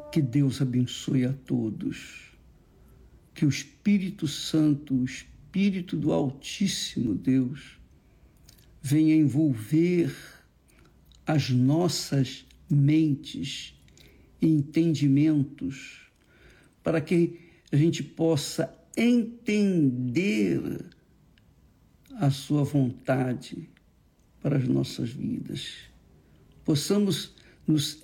Que Deus abençoe a todos. Que o Espírito Santo, o Espírito do Altíssimo Deus, venha envolver as nossas mentes e entendimentos para que a gente possa entender a sua vontade para as nossas vidas. Possamos nos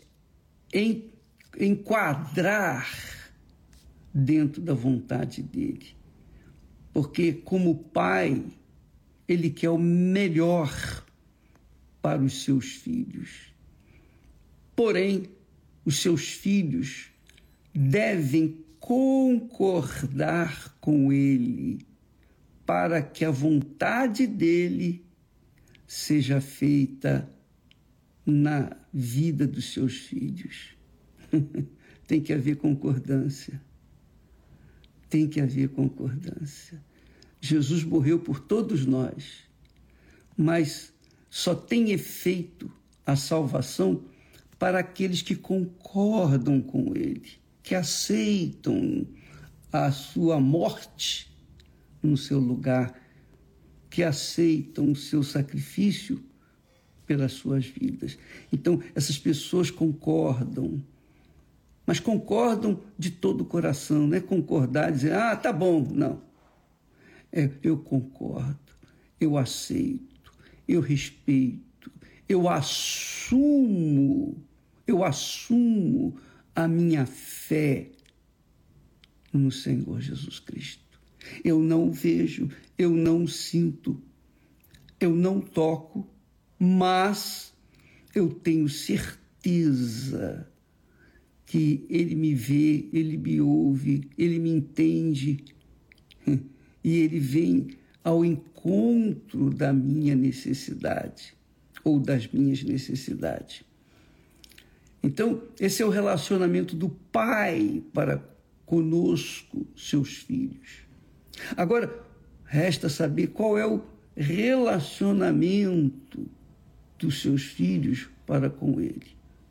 enquadrar dentro da vontade dele. Porque, como pai, ele quer o melhor para os seus filhos. Porém, os seus filhos devem concordar com ele para que a vontade dele seja feita na vida dos seus filhos. Tem que haver concordância. Tem que haver concordância. Jesus morreu por todos nós, mas só tem efeito a salvação para aqueles que concordam com ele, que aceitam a sua morte no seu lugar, que aceitam o seu sacrifício pelas suas vidas. Então, essas pessoas concordam, mas concordam de todo o coração, não é concordar e dizer, tá bom, não. Eu concordo, eu aceito, eu respeito, eu assumo a minha fé no Senhor Jesus Cristo. Eu não vejo, eu não sinto, eu não toco, mas eu tenho certeza que Ele me vê, Ele me ouve, Ele me entende e Ele vem ao encontro da minha necessidade ou das minhas necessidades. Então, esse é o relacionamento do Pai para conosco, seus filhos. Agora, resta saber qual é o relacionamento dos seus filhos para com Ele.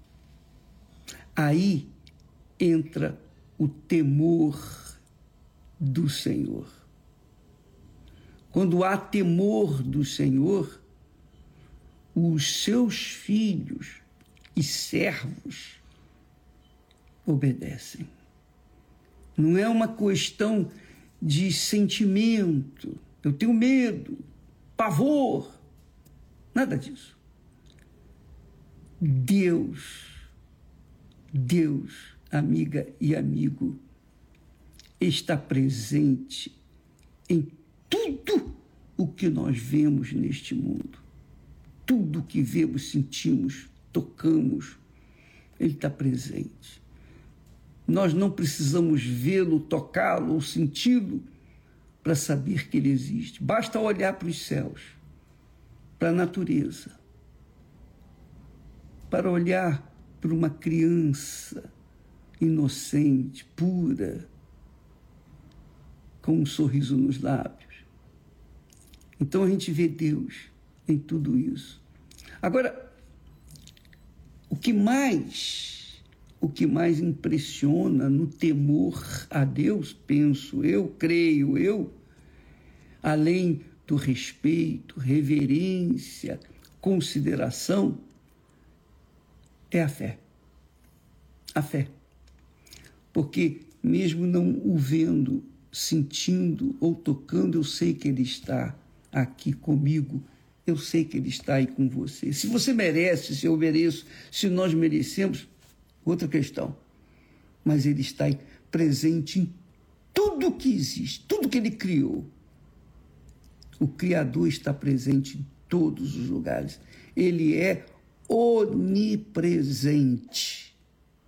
Aí entra o temor do Senhor. Quando há temor do Senhor, os seus filhos e servos obedecem. Não é uma questão de sentimento, eu tenho medo, pavor, nada disso. Deus, amiga e amigo, está presente em tudo o que nós vemos neste mundo. Tudo que vemos, sentimos, tocamos, Ele está presente. Nós não precisamos vê-lo, tocá-lo ou senti-lo para saber que Ele existe. Basta olhar para os céus, para a natureza, para olhar para uma criança inocente, pura, com um sorriso nos lábios. Então a gente vê Deus em tudo isso. Agora, o que mais impressiona no temor a Deus, penso eu, creio eu, além do respeito, reverência, consideração, é a fé. A fé. Porque mesmo não o vendo, sentindo ou tocando, eu sei que Ele está aqui comigo, eu sei que Ele está aí com você. Se você merece, se eu mereço, se nós merecemos, outra questão. Mas Ele está aí presente em tudo que existe, tudo que Ele criou. O Criador está presente em todos os lugares. Ele é onipresente,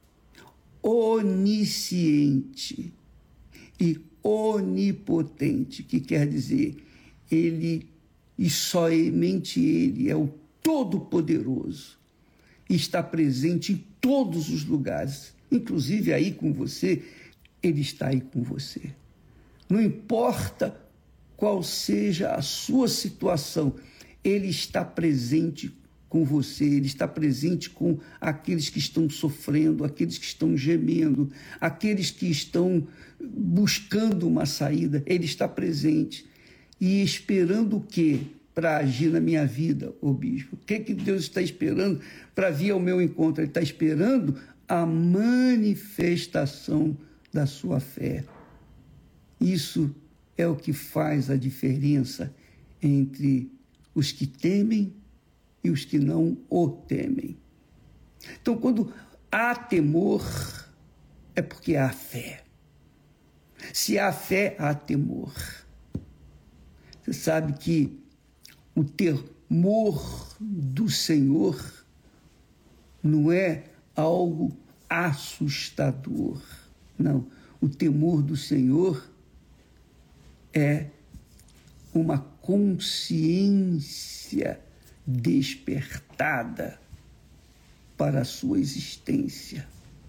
onisciente e onipotente, que quer dizer, Ele e somente Ele é o Todo-Poderoso, está presente em todos os lugares, inclusive aí com você. Ele está aí com você. Não importa qual seja a sua situação, Ele está presente com você, Ele está presente com aqueles que estão sofrendo, aqueles que estão gemendo, aqueles que estão buscando uma saída. Ele está presente e esperando o quê? Para agir na minha vida, ô bispo. O que Deus está esperando para vir ao meu encontro? Ele está esperando a manifestação da sua fé. Isso é o que faz a diferença entre os que temem e os que não o temem. Então, quando há temor, é porque há fé. Se há fé, há temor. Você sabe que o temor do Senhor não é algo assustador. Não, o temor do Senhor é uma consciência despertada para a sua existência.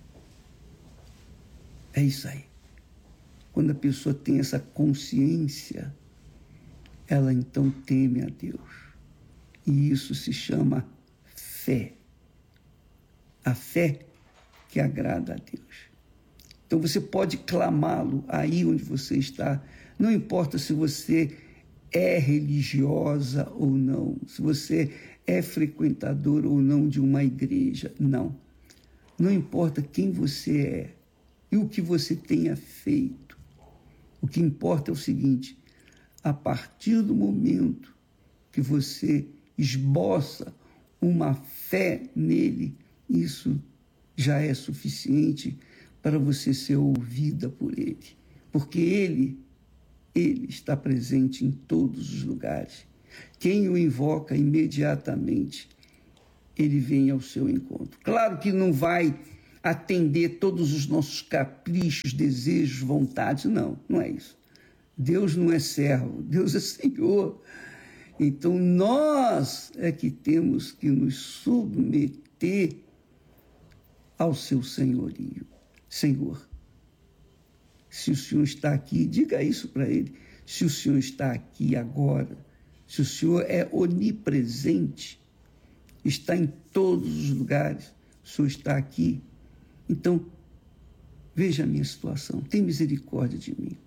É isso aí. Quando a pessoa tem essa consciência, ela então teme a Deus. E isso se chama fé. A fé que agrada a Deus. Então você pode clamá-lo aí onde você está. Não importa se você é religiosa ou não, se você é frequentador ou não de uma igreja. Não. Não importa quem você é e o que você tenha feito. O que importa é o seguinte: a partir do momento que você esboça uma fé nele, isso já é suficiente para você ser ouvida por ele. Porque ele está presente em todos os lugares. Quem o invoca imediatamente, ele vem ao seu encontro. Claro que não vai atender todos os nossos caprichos, desejos, vontades. Não, não é isso. Deus não é servo, Deus é Senhor. Então, nós é que temos que nos submeter ao seu senhorio. Senhor, se o Senhor está aqui, diga isso para ele. Se o Senhor está aqui agora, se o Senhor é onipresente, está em todos os lugares, o Senhor está aqui, então, veja a minha situação, tem misericórdia de mim.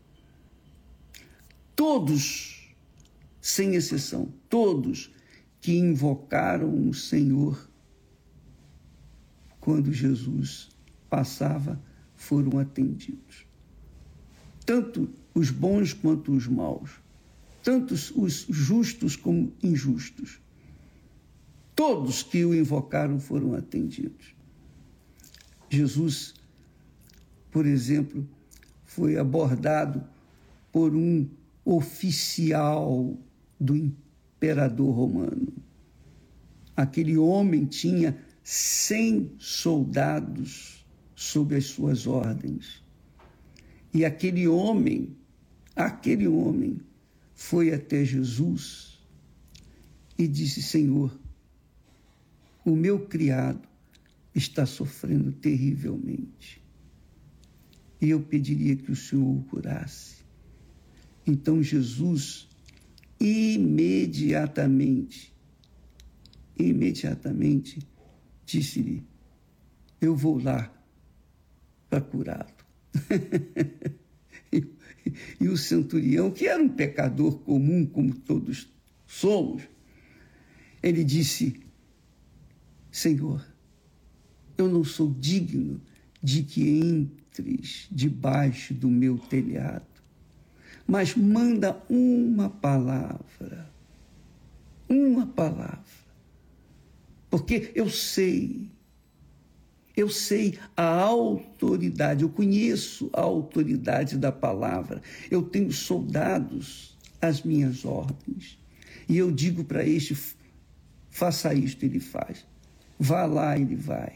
Todos, sem exceção, todos que invocaram o Senhor quando Jesus passava, foram atendidos. Tanto os bons quanto os maus, tanto os justos como injustos. Todos que o invocaram foram atendidos. Jesus, por exemplo, foi abordado por um oficial do imperador romano. Aquele homem tinha 100 soldados sob as suas ordens. E aquele homem foi até Jesus e disse: Senhor, o meu criado está sofrendo terrivelmente. E eu pediria que o Senhor o curasse. Então Jesus imediatamente disse-lhe: eu vou lá para curá-lo. E o centurião, que era um pecador comum, como todos somos, ele disse: Senhor, eu não sou digno de que entres debaixo do meu telhado, mas manda uma palavra, porque eu sei a autoridade, eu conheço a autoridade da palavra, eu tenho soldados às minhas ordens, e eu digo para este: faça isto, ele faz, vá lá, ele vai.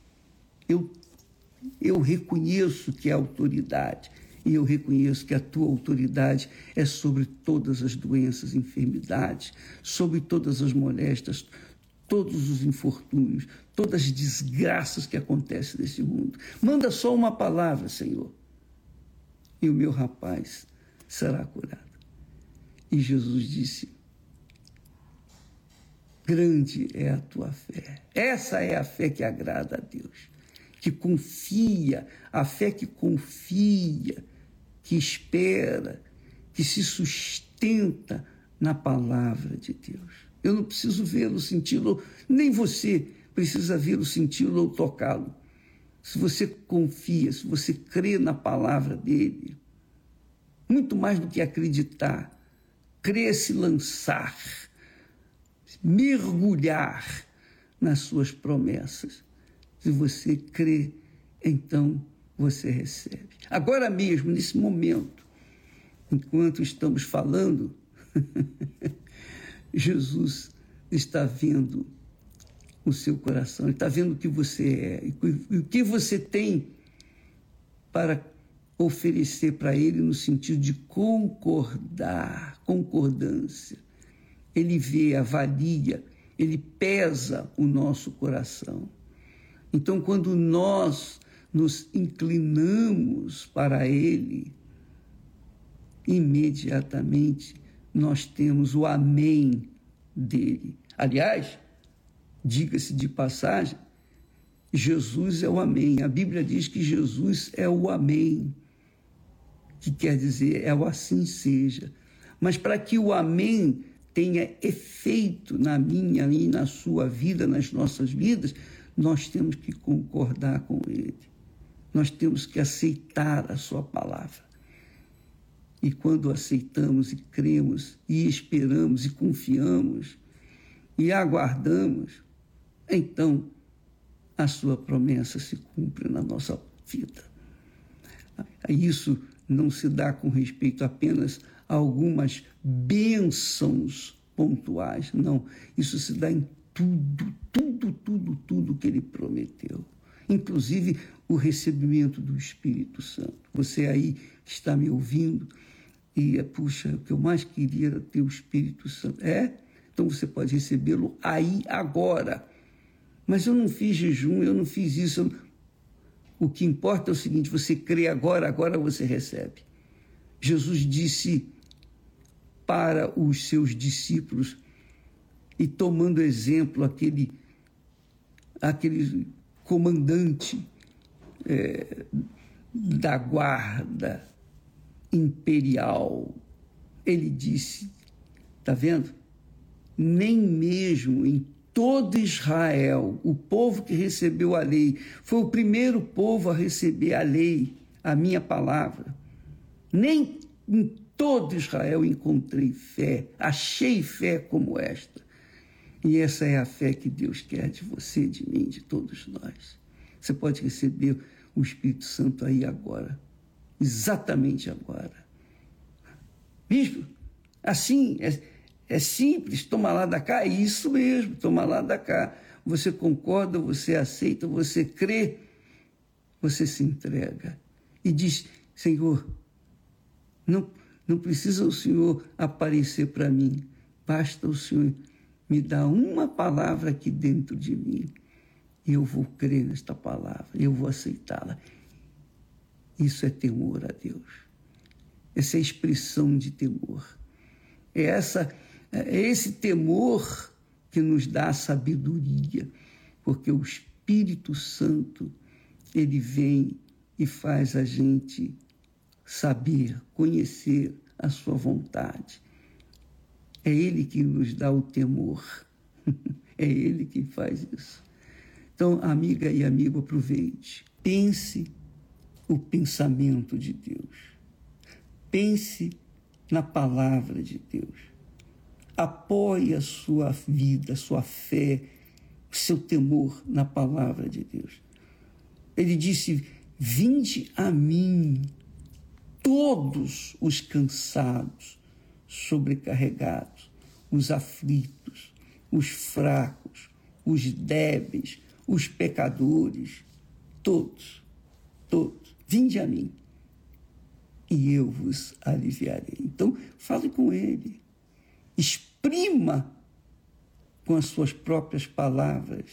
Eu reconheço que é autoridade, e eu reconheço que a tua autoridade é sobre todas as doenças, enfermidades, sobre todas as moléstias, todos os infortúnios, todas as desgraças que acontecem nesse mundo. Manda só uma palavra, Senhor, e o meu rapaz será curado. E Jesus disse: grande é a tua fé. Essa é a fé que agrada a Deus, que confia, a fé que confia, que espera, que se sustenta na palavra de Deus. Eu não preciso vê-lo, senti-lo, nem você precisa vê-lo, senti-lo ou tocá-lo. Se você confia, se você crê na palavra dele, muito mais do que acreditar, crer, se lançar, mergulhar nas suas promessas. Se você crê, então você recebe. Agora mesmo, nesse momento, enquanto estamos falando, Jesus está vendo o seu coração, ele está vendo o que você é e o que você tem para oferecer para ele no sentido de concordância. Ele vê, avalia, ele pesa o nosso coração. Então, quando nós nos inclinamos para ele, imediatamente nós temos o amém dele. Aliás, diga-se de passagem, Jesus é o amém. A Bíblia diz que Jesus é o amém, que quer dizer é o assim seja. Mas para que o amém tenha efeito na minha e na sua vida, nas nossas vidas, nós temos que concordar com ele. Nós temos que aceitar a sua palavra. E quando aceitamos e cremos e esperamos e confiamos e aguardamos, então a sua promessa se cumpre na nossa vida. Isso não se dá com respeito apenas a algumas bênçãos pontuais, não. Isso se dá em tudo que ele prometeu. Inclusive o recebimento do Espírito Santo. Você aí que está me ouvindo e, puxa, o que eu mais queria era ter o Espírito Santo. Então você pode recebê-lo aí, agora. Mas eu não fiz jejum, eu não fiz isso. O que importa é o seguinte, você crê agora você recebe. Jesus disse para os seus discípulos, e tomando exemplo aquele comandante da guarda imperial, ele disse, está vendo? Nem mesmo em todo Israel, o povo que recebeu a lei, foi o primeiro povo a receber a lei, a minha palavra. Nem em todo Israel encontrei fé, achei fé como esta. E essa é a fé que Deus quer de você, de mim, de todos nós. Você pode receber o Espírito Santo aí agora, exatamente agora. Bispo, assim, é simples, toma lá da cá, é isso mesmo, toma lá da cá. Você concorda, você aceita, você crê, você se entrega. E diz, Senhor, não precisa o Senhor aparecer para mim, basta o Senhor me dar uma palavra aqui dentro de mim, e eu vou crer nesta palavra, eu vou aceitá-la. Isso é temor a Deus. Essa é a expressão de temor. É esse temor que nos dá a sabedoria, porque o Espírito Santo, ele vem e faz a gente saber, conhecer a sua vontade. É ele que nos dá o temor. É ele que faz isso. Então, amiga e amigo, aproveite. Pense o pensamento de Deus. Pense na palavra de Deus. Apoie a sua vida, a sua fé, o seu temor na palavra de Deus. Ele disse, vinde a mim, todos os cansados, sobrecarregados, os aflitos, os fracos, os débeis, os pecadores, todos, vinde a mim e eu vos aliviarei. Então, fale com ele, exprima com as suas próprias palavras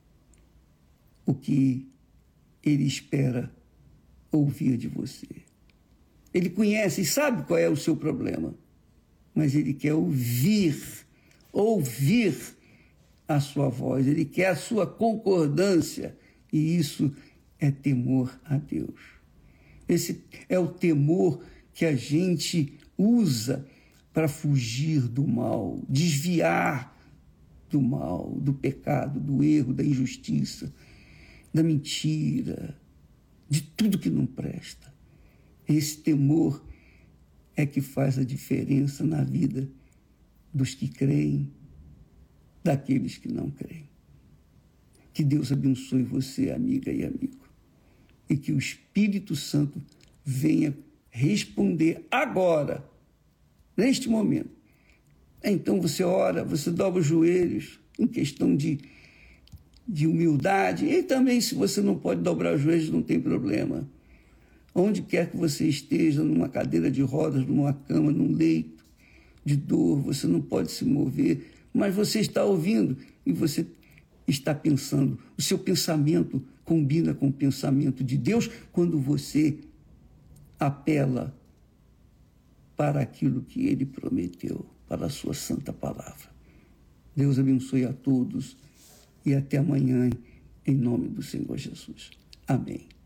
o que ele espera ouvir de você. Ele conhece e sabe qual é o seu problema, mas ele quer ouvir a sua voz, ele quer a sua concordância, e isso é temor a Deus. Esse é o temor que a gente usa para fugir do mal, desviar do mal, do pecado, do erro, da injustiça, da mentira, de tudo que não presta. Esse temor é que faz a diferença na vida dos que creem, daqueles que não creem. Que Deus abençoe você, amiga e amigo, e que o Espírito Santo venha responder agora, neste momento. Então você ora, você dobra os joelhos em questão de humildade, e também se você não pode dobrar os joelhos, não tem problema. Onde quer que você esteja, numa cadeira de rodas, numa cama, num leito de dor, você não pode se mover, mas você está ouvindo e você está pensando. O seu pensamento combina com o pensamento de Deus quando você apela para aquilo que Ele prometeu, para a sua santa palavra. Deus abençoe a todos e até amanhã, em nome do Senhor Jesus. Amém.